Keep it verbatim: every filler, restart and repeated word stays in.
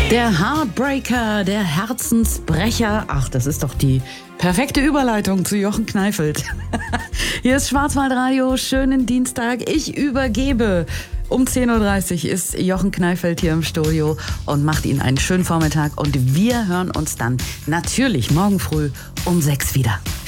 Der Heartbreaker, der Herzensbrecher. Ach, das ist doch die perfekte Überleitung zu Jochen Kneifelt. Hier ist Schwarzwaldradio, schönen Dienstag. Ich übergebe. Um zehn Uhr dreißig ist Jochen Kneifelt hier im Studio und macht Ihnen einen schönen Vormittag. Und wir hören uns dann natürlich morgen früh um sechs wieder.